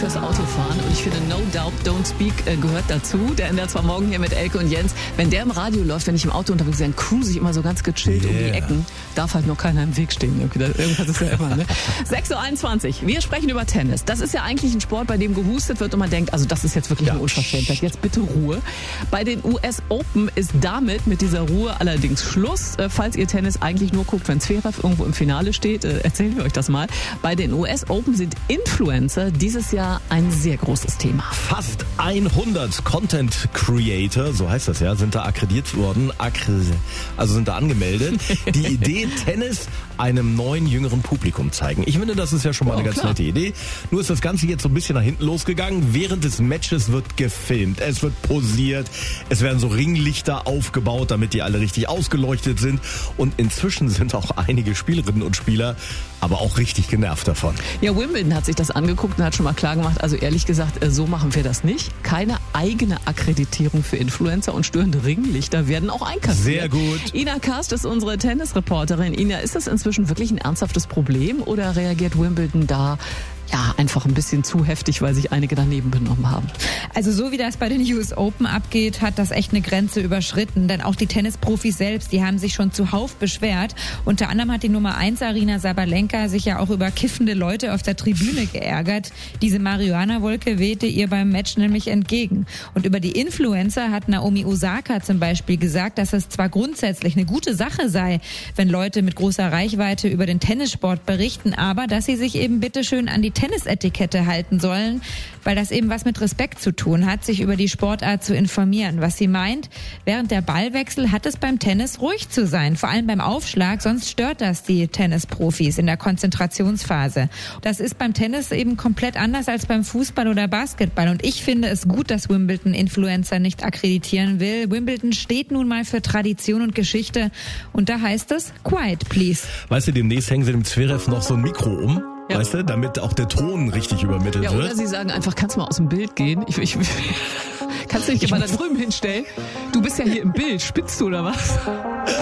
das Autofahren und ich finde, No Doubt, Don't Speak gehört dazu. Der ändert zwar morgen hier mit Elke und Jens. Wenn der im Radio läuft, wenn ich im Auto unterwegs bin, cruise ich immer so ganz gechillt um die Ecken. Darf halt noch keiner im Weg stehen. Irgendwas ist ja immer, ne? 6.21 Uhr. Wir sprechen über Tennis. Das ist ja eigentlich ein Sport, bei dem gehustet wird und man denkt, also das ist jetzt wirklich eine Unverschämtheit. Jetzt bitte Ruhe. Bei den US Open ist damit mit dieser Ruhe allerdings Schluss. Falls ihr Tennis eigentlich nur guckt, wenn Zverev irgendwo im Finale steht, erzählen wir euch das mal. Bei den US Open sind Influencer dieses Jahr ein sehr großes Thema. Fast 100 Content Creator, so heißt das ja, sind da akkreditiert worden, also sind da angemeldet. Die Idee, Tennis einem neuen, jüngeren Publikum zeigen. Ich finde, das ist ja schon mal eine ganz nette Idee. Nur ist das Ganze jetzt so ein bisschen nach hinten losgegangen. Während des Matches wird gefilmt, es wird posiert, es werden so Ringlichter aufgebaut, damit die alle richtig ausgeleuchtet sind. Und inzwischen sind auch einige Spielerinnen und Spieler aber auch richtig genervt davon. Ja, Wimbledon hat sich das angeguckt und hat schon mal klar gemacht, also ehrlich gesagt, so machen wir das nicht. Keine eigene Akkreditierung für Influencer und störende Ringlichter werden auch einkassiert. Sehr gut. Ina Karst ist unsere Tennisreporterin. Ina, ist das inzwischen wirklich ein ernsthaftes Problem oder reagiert Wimbledon da einfach ein bisschen zu heftig, weil sich einige daneben benommen haben? Also so wie das bei den US Open abgeht, hat das echt eine Grenze überschritten. Denn auch die Tennisprofis selbst, die haben sich schon zuhauf beschwert. Unter anderem hat die Nummer 1 Aryna Sabalenka sich ja auch über kiffende Leute auf der Tribüne geärgert. Diese Marihuana-Wolke wehte ihr beim Match nämlich entgegen. Und über die Influencer hat Naomi Osaka zum Beispiel gesagt, dass es zwar grundsätzlich eine gute Sache sei, wenn Leute mit großer Reichweite über den Tennissport berichten, aber dass sie sich eben bitteschön an die Tennisetikette halten sollen, weil das eben was mit Respekt zu tun hat, sich über die Sportart zu informieren. Was sie meint, während der Ballwechsel hat es beim Tennis ruhig zu sein, vor allem beim Aufschlag, sonst stört das die Tennisprofis in der Konzentrationsphase. Das ist beim Tennis eben komplett anders als beim Fußball oder Basketball und ich finde es gut, dass Wimbledon Influencer nicht akkreditieren will. Wimbledon steht nun mal für Tradition und Geschichte und da heißt es, quiet please. Weißt du, demnächst hängen sie dem Zverev noch so ein Mikro um. Ja. Weißt du, damit auch der Ton richtig übermittelt wird. Oder sie sagen einfach, kannst du mal aus dem Bild gehen? Kannst du dich mal da drüben hinstellen? Du bist ja hier im Bild, spinnst du oder was?